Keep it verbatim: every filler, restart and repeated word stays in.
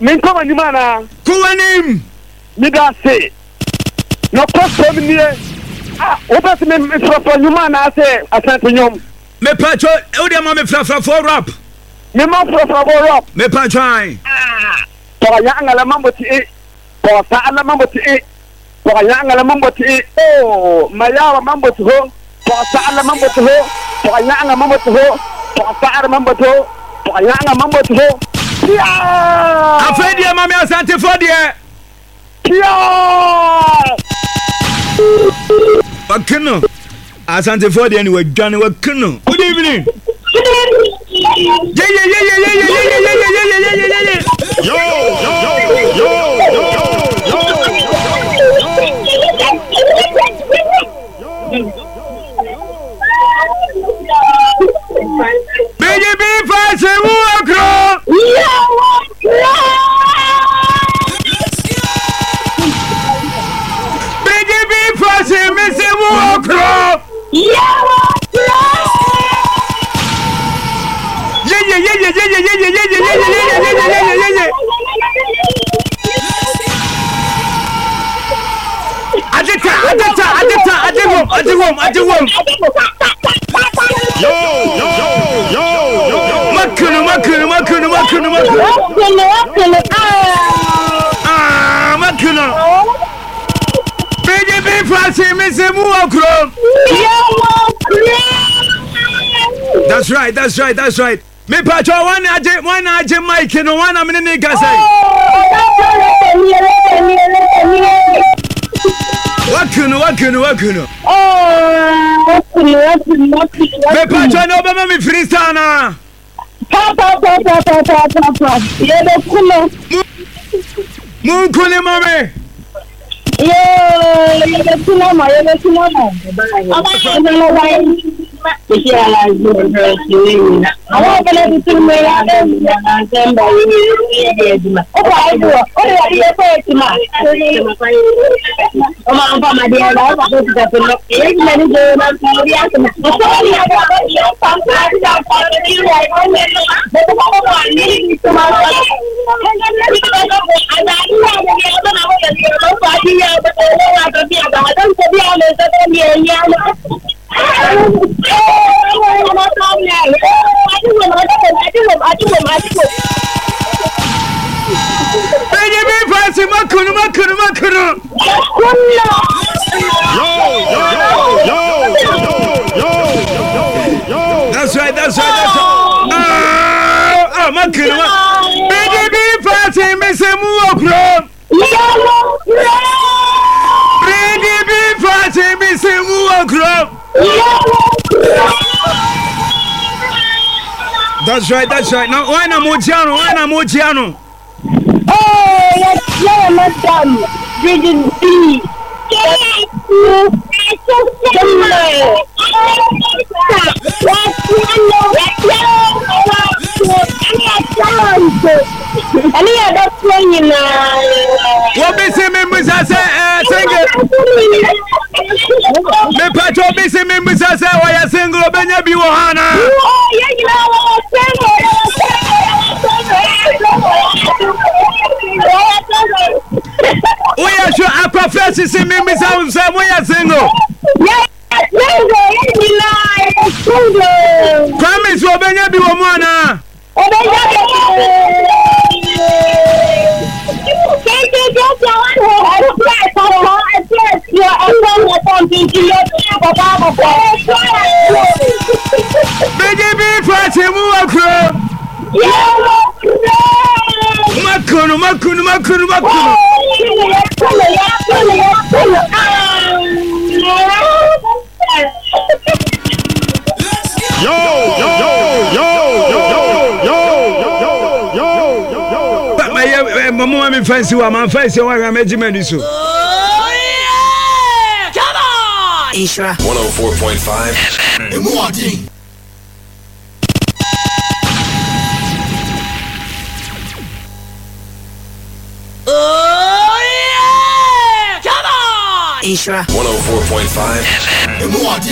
min come ni mana kuwanim mi da se no kosto mi ni ah o ba se me frafra nyuma na se asante nyom me pacho o de ma me frafra for rap me ma frafra for rap me pacho ai ah to ya ngala mambo ti e to sa ala mambo ti e to ya ngala mambo ti e oh mayawa mambo ti ho to sa ala mambo ti ho to ya ngala mambo ti ho to sa ala mambo ti ho to ya ngala mambo ti ho ya afedi ma me asante for de ya Wakino. Asante for the anyway, Johnny Wakino. Good evening. Yeah, yeah, yeah, yeah, yeah, yeah, yeah, yeah, yeah, yeah, yeah, yeah, yeah, yeah. Yo, yo, yo, yo, B J B fast and walk. B J B fast and miss him walk. Yeah, yeah, yeah, yeah, yeah, yeah, yeah, yeah, yeah, yeah, yeah, yeah, yeah, yeah, yeah, yeah. Adita, Adita, Adita, Adita, Adita, Adita. Yo, yo, yo, yo. Makunu, makunu, makunu, makunu, makunu. Ah, makunu. B J B Francis, Mister Muokro. That's right, that's right, that's right. Me pacho one aje one aje Mike no one am ni nigga say. Wakunu, wakunu, wakunu. Oh, Me pacho no be me freestyle na. Papa, papa, papa, papa. Yebe kuno. Mu kuni mame. Yo, yebe kuno ma, yebe kuno ma. Aba yebe wai. Kiki ala zuri. Awa bele bitu me ya de na temba yebe dima. O ba ido, o ya yebe tima. O ma ampa ma dia da ba ko ta pelo. E me ni je na dia kuma. O so ya da ba yo pampa da pa ni wai o me no. Bo ko ko ba ni ni tuma. Ada ni ya da ya da na ho ya ni o ba di ya ba ko wa da bi da da ko bi ya le da ni ya na. Baby, be fast, makunu, makunu, makunu. Yo, yo, yo, yo, yo, yo. That's right, that's right, that's right. Ah, ah, makunu. Baby, be fast, Mister Muokro. Baby, be fast, Mister Muokro. That's right, that's right. Now, why na Mojiano? Why na Mojiano? Oh, yes, yeah, madam. Did you see? Yes, any other playing now? What be say members I say, single? Me patrol be say members I say, why a single Benya Biwana? Oh, yeah, you know, we are sure I prefer to see members I say, we are single. Yes, single, single. Promise will Benya Biwana. Oh, B J B Francis Muokro. Makunu, makunu, makunu, makunu. Yo, yo, yo, yo, yo, yo, yo, yo. But my mama, I'm fancy one, I'm fancy one, I'm regimented. So. Oh, yeah! Come on! Isra. one oh four point five. Morning. Oh, yeah! Come on! Isra. one oh four point five.